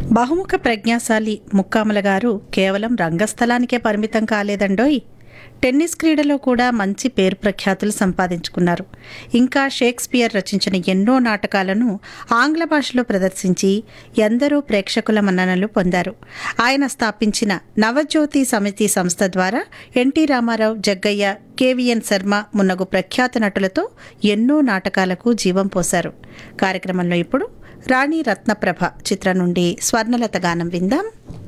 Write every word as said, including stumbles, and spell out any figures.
బహుముఖ ప్రజ్ఞాశాలి ముక్కామల గారు కేవలం రంగస్థలానికే పరిమితం కాలేదండోయ్. టెన్నిస్ క్రీడలో కూడా మంచి పేరు ప్రఖ్యాతులు సంపాదించుకున్నారు. ఇంకా షేక్స్పియర్ రచించిన ఎన్నో నాటకాలను ఆంగ్ల భాషలో ప్రదర్శించి ఎందరో ప్రేక్షకుల మన్ననలు పొందారు. ఆయన స్థాపించిన నవజ్యోతి సమితి సంస్థ ద్వారా ఎన్టీ రామారావు, జగ్గయ్య, కేవీఎన్ శర్మ మున్నగు ప్రఖ్యాత నటులతో ఎన్నో నాటకాలకు జీవం పోశారు. కార్యక్రమంలో ఇప్పుడు రాణి రత్నప్రభ చిత్రం నుండి స్వర్ణలత గానం విందాం.